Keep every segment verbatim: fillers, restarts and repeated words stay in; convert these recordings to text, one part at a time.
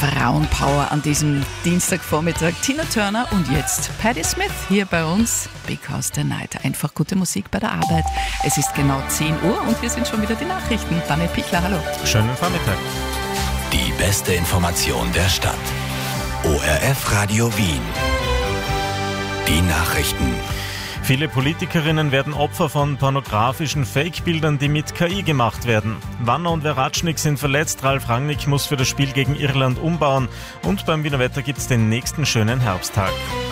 Frauenpower an diesem Dienstagvormittag. Tina Turner und jetzt Patti Smith hier bei uns. Because the Night. Einfach gute Musik bei der Arbeit. Es ist genau zehn Uhr und wir sind schon wieder die Nachrichten. Daniel Pichler, hallo. Schönen Vormittag. Die beste Information der Stadt. O R F Radio Wien. Die Nachrichten. Viele Politikerinnen werden Opfer von pornografischen Fake-Bildern, die mit K I gemacht werden. Wanner und Veratschnik sind verletzt, Ralf Rangnick muss für das Spiel gegen Irland umbauen und beim Wiener Wetter gibt es den nächsten schönen Herbsttag.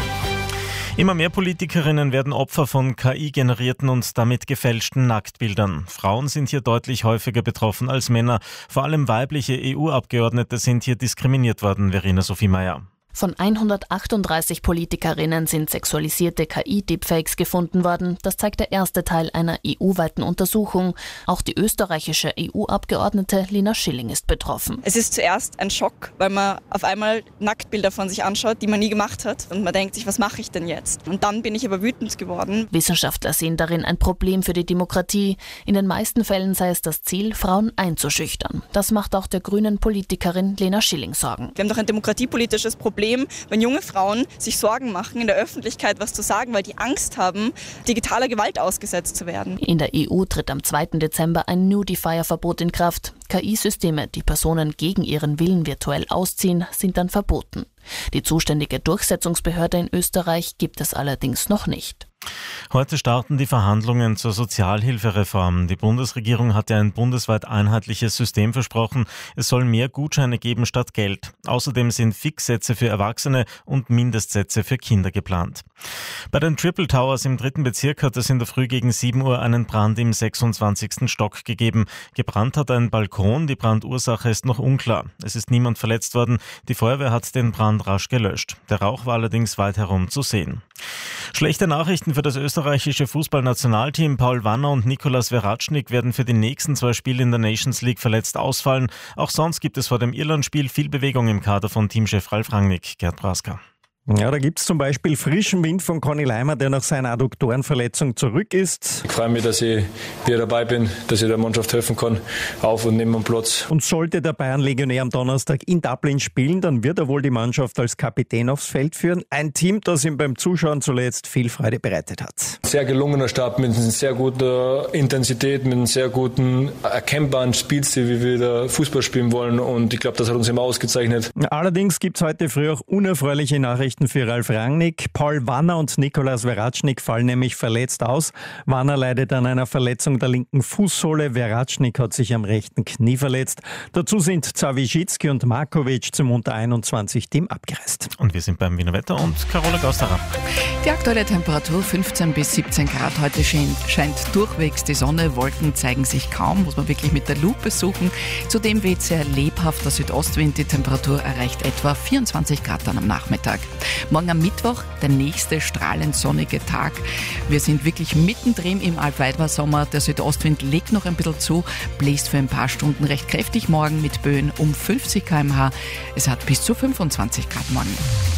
Immer mehr Politikerinnen werden Opfer von K I-generierten und damit gefälschten Nacktbildern. Frauen sind hier deutlich häufiger betroffen als Männer. Vor allem weibliche E U-Abgeordnete sind hier diskriminiert worden, Verena Sophie Meyer. Von hundertachtunddreißig Politikerinnen sind sexualisierte K I-Deepfakes gefunden worden. Das zeigt der erste Teil einer E U-weiten Untersuchung. Auch die österreichische E U-Abgeordnete Lena Schilling ist betroffen. Es ist zuerst ein Schock, weil man auf einmal Nacktbilder von sich anschaut, die man nie gemacht hat. Und man denkt sich, was mache ich denn jetzt? Und dann bin ich aber wütend geworden. Wissenschaftler sehen darin ein Problem für die Demokratie. In den meisten Fällen sei es das Ziel, Frauen einzuschüchtern. Das macht auch der grünen Politikerin Lena Schilling Sorgen. Wir haben doch ein demokratiepolitisches Problem, wenn junge Frauen sich Sorgen machen, in der Öffentlichkeit was zu sagen, weil die Angst haben, digitaler Gewalt ausgesetzt zu werden. In der E U tritt am zweiten Dezember ein Nudifier-Verbot in Kraft. K I-Systeme, die Personen gegen ihren Willen virtuell ausziehen, sind dann verboten. Die zuständige Durchsetzungsbehörde in Österreich gibt es allerdings noch nicht. Heute starten die Verhandlungen zur Sozialhilfereform. Die Bundesregierung hat ja ein bundesweit einheitliches System versprochen. Es soll mehr Gutscheine geben statt Geld. Außerdem sind Fixsätze für Erwachsene und Mindestsätze für Kinder geplant. Bei den Triple Towers im dritten Bezirk hat es in der Früh gegen sieben Uhr einen Brand im sechsundzwanzigsten Stock gegeben. Gebrannt hat ein Balkon, die Brandursache ist noch unklar. Es ist niemand verletzt worden. Die Feuerwehr hat den Brand rasch gelöscht. Der Rauch war allerdings weit herum zu sehen. Schlechte Nachrichten für das österreichische Fußballnationalteam. Paul Wanner und Nicolas Veratschnik werden für die nächsten zwei Spiele in der Nations League verletzt ausfallen. Auch sonst gibt es vor dem Irland-Spiel viel Bewegung im Kader von Teamchef Ralf Rangnick. Gerd Brasker. Ja, da gibt es zum Beispiel frischen Wind von Conny Leimer, der nach seiner Adduktorenverletzung zurück ist. Ich freue mich, dass ich wieder dabei bin, dass ich der Mannschaft helfen kann, auf und neben dem Platz. Und sollte der Bayern-Legionär am Donnerstag in Dublin spielen, dann wird er wohl die Mannschaft als Kapitän aufs Feld führen. Ein Team, das ihm beim Zuschauen zuletzt viel Freude bereitet hat. Sehr gelungener Start mit einer sehr guten Intensität, mit einem sehr guten, erkennbaren Spielstil, wie wir da Fußball spielen wollen. Und ich glaube, das hat uns immer ausgezeichnet. Allerdings gibt es heute früh auch unerfreuliche Nachrichten für Ralf Rangnick. Paul Wanner und Nicolas Veratschnik fallen nämlich verletzt aus. Wanner leidet an einer Verletzung der linken Fußsohle. Veratschnik hat sich am rechten Knie verletzt. Dazu sind Zawischitzki und Markovic zum Unter einundzwanzig Team abgereist. Und wir sind beim Wiener Wetter und Carola Gausterer. Die aktuelle Temperatur fünfzehn bis siebzehn Grad. Heute scheint, scheint durchwegs die Sonne. Wolken zeigen sich kaum, muss man wirklich mit der Lupe suchen. Zudem weht sehr lebhafter Südostwind. Die Temperatur erreicht etwa vierundzwanzig Grad dann am Nachmittag. Morgen am Mittwoch der nächste strahlend sonnige Tag. Wir sind wirklich mittendrin im Altweidwar-Sommer. Der Südostwind legt noch ein bisschen zu, bläst für ein paar Stunden recht kräftig morgen mit Böen um fünfzig Kilometer pro Stunde. Es hat bis zu fünfundzwanzig Grad morgen.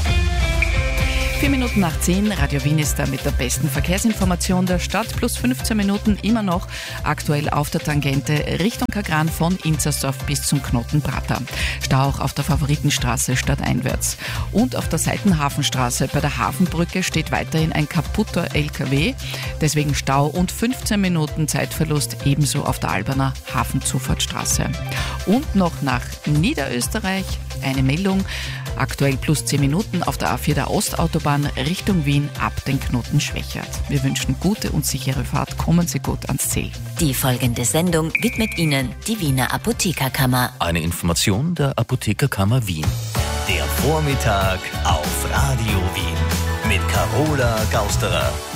Vier Minuten nach zehn, Radio Wien ist da mit der besten Verkehrsinformation der Stadt, plus fünfzehn Minuten immer noch aktuell auf der Tangente Richtung Kagran von Inzersdorf bis zum Knoten Prater. Stau auch auf der Favoritenstraße stadteinwärts. Und auf der Seitenhafenstraße bei der Hafenbrücke steht weiterhin ein kaputter L K W, deswegen Stau und fünfzehn Minuten Zeitverlust ebenso auf der Alberner Hafenzufahrtsstraße. Und noch nach Niederösterreich eine Meldung. Aktuell plus zehn Minuten auf der A vier der Ostautobahn Richtung Wien ab den Knoten Schwächert. Wir wünschen gute und sichere Fahrt. Kommen Sie gut ans Ziel. Die folgende Sendung widmet Ihnen die Wiener Apothekerkammer. Eine Information der Apothekerkammer Wien. Der Vormittag auf Radio Wien mit Carola Gausterer.